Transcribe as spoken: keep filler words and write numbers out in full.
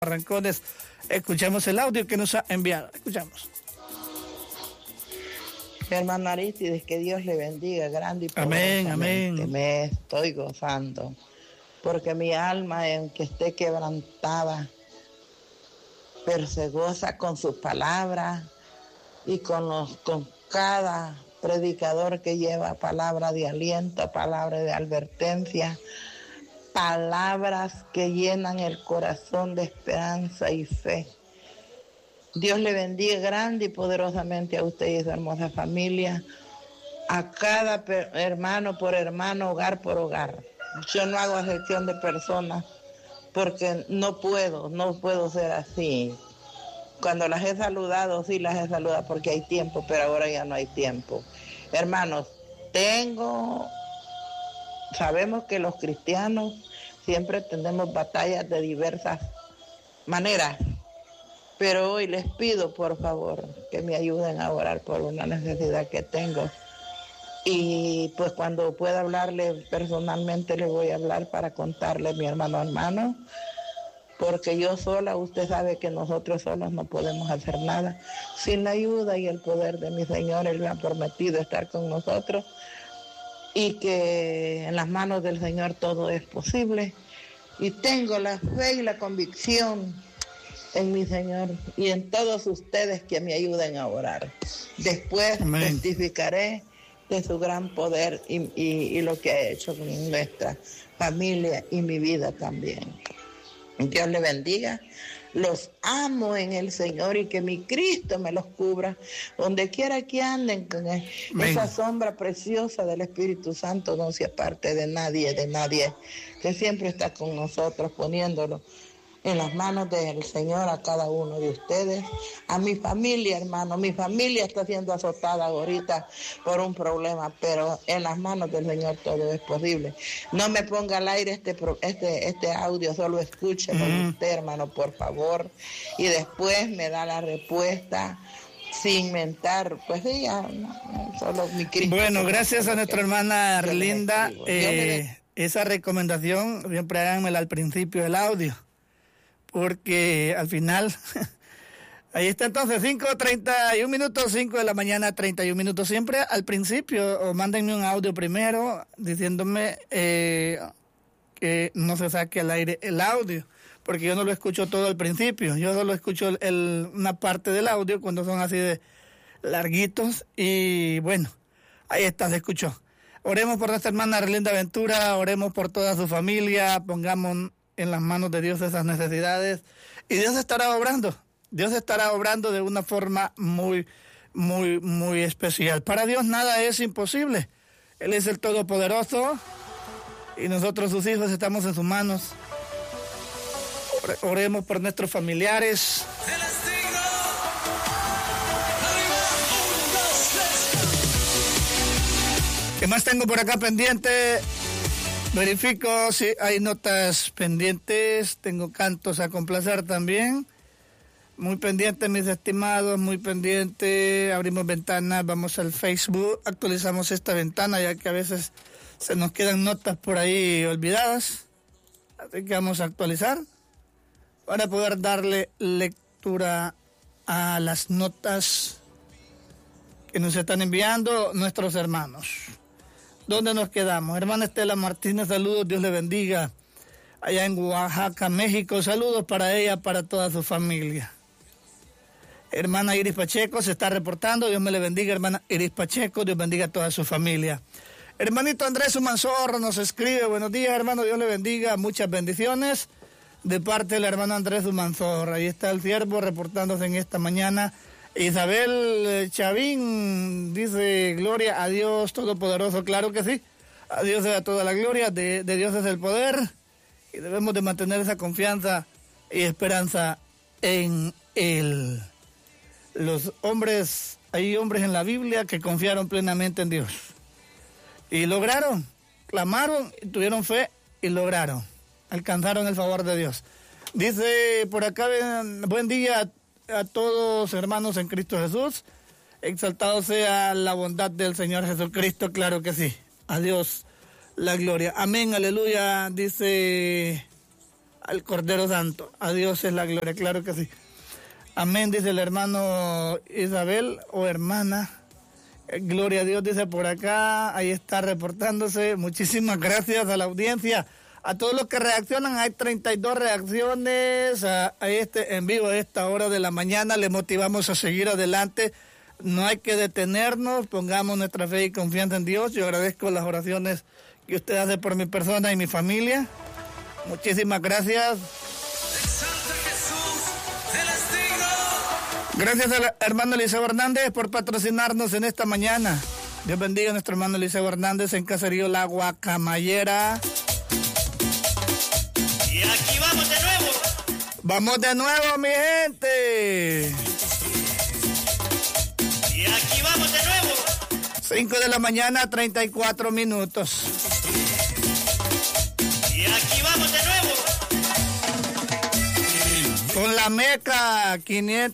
Barrancones. Escuchemos el audio que nos ha enviado. Escuchamos. Mi hermano Aristides, que Dios le bendiga grande y amén, amén. Me estoy gozando, porque mi alma, en que esté quebrantada, pero se goza con sus palabras y con, los, con cada predicador que lleva palabra de aliento, palabra de advertencia, palabras que llenan el corazón de esperanza y fe. Dios le bendiga grande y poderosamente a usted y su hermosa familia, a cada per- hermano por hermano, hogar por hogar. Yo no hago excepción de personas porque no puedo, no puedo ser así. Cuando las he saludado, sí las he saludado porque hay tiempo, pero ahora ya no hay tiempo. Hermanos, tengo, sabemos que los cristianos siempre tenemos batallas de diversas maneras, pero hoy les pido por favor que me ayuden a orar por una necesidad que tengo. Y pues cuando pueda hablarle personalmente le voy a hablar para contarle mi hermano hermano, porque yo sola, usted sabe que nosotros solos no podemos hacer nada. Sin la ayuda y el poder de mi Señor, Él me ha prometido estar con nosotros y que en las manos del Señor todo es posible. Y tengo la fe y la convicción en mi Señor y en todos ustedes que me ayuden a orar. Después amén. Testificaré de su gran poder y, y, y lo que ha hecho con nuestra familia y mi vida también. Dios le bendiga. Los amo en el Señor y que mi Cristo me los cubra donde quiera que anden, con el, esa sombra preciosa del Espíritu Santo no se aparte de nadie, de nadie, que siempre está con nosotros, poniéndolo en las manos del Señor a cada uno de ustedes, a mi familia, hermano. Mi familia está siendo azotada ahorita por un problema, pero en las manos del Señor todo es posible. No me ponga al aire este este este audio, solo escúchelo mm. usted, hermano, por favor, y después me da la respuesta sin mentar, pues ella, solo mi Cristo. Bueno, gracias a nuestra hermana Arlinda, eh, esa recomendación siempre háganmela al principio del audio, porque al final, ahí está entonces, cinco treinta y un minutos, cinco de la mañana, treinta y un minutos, siempre al principio, o mándenme un audio primero, diciéndome eh, que no se saque al aire el audio, porque yo no lo escucho todo al principio, yo solo escucho el, el, una parte del audio cuando son así de larguitos, y bueno, ahí está, se escuchó. Oremos por nuestra hermana Arlinda Ventura, oremos por toda su familia, pongamos en las manos de Dios esas necesidades y Dios estará obrando, Dios estará obrando de una forma muy, muy, muy especial. Para Dios nada es imposible, Él es el Todopoderoso y nosotros sus hijos estamos en sus manos. Oremos por nuestros familiares. ¿Qué más tengo por acá pendiente? Verifico si hay notas pendientes, tengo cantos a complacer también. Muy pendiente, mis estimados, muy pendiente. Abrimos ventanas, vamos al Facebook, actualizamos esta ventana ya que a veces se nos quedan notas por ahí olvidadas. Así que vamos a actualizar para poder darle lectura a las notas que nos están enviando nuestros hermanos. ¿Dónde nos quedamos? Hermana Estela Martínez, saludos, Dios le bendiga. Allá en Oaxaca, México, saludos para ella, para toda su familia. Hermana Iris Pacheco se está reportando, Dios me le bendiga, hermana Iris Pacheco, Dios bendiga a toda su familia. Hermanito Andrés Humanzorro nos escribe, buenos días, hermano, Dios le bendiga, muchas bendiciones de parte del hermano Andrés Humanzorro. Ahí está el siervo reportándose en esta mañana. Isabel Chavín dice, gloria a Dios Todopoderoso, claro que sí, a Dios sea toda la gloria, de, de Dios es el poder, y debemos de mantener esa confianza y esperanza en Él. Los hombres, hay hombres en la Biblia que confiaron plenamente en Dios, y lograron, clamaron, tuvieron fe, y lograron, alcanzaron el favor de Dios. Dice por acá, buen día a todos hermanos en Cristo Jesús, exaltado sea la bondad del Señor Jesucristo, claro que sí, a Dios la gloria, amén, aleluya, dice al Cordero Santo. A Dios es la gloria, claro que sí. Amén, dice el hermano Isabel o hermana. Gloria a Dios, dice por acá. Ahí está reportándose. Muchísimas gracias a la audiencia. A todos los que reaccionan, hay treinta y dos reacciones a, a este en vivo a esta hora de la mañana. Les motivamos a seguir adelante. No hay que detenernos, pongamos nuestra fe y confianza en Dios. Yo agradezco las oraciones que usted hace por mi persona y mi familia. Muchísimas gracias. Gracias al hermano Eliseo Hernández por patrocinarnos en esta mañana. Dios bendiga a nuestro hermano Eliseo Hernández en Caserío La Guacamayera. Y aquí vamos de nuevo. Vamos de nuevo, mi gente. Y aquí vamos de nuevo. cinco de la mañana, treinta y cuatro minutos. Y aquí vamos de nuevo. Con la Meca, quinientos.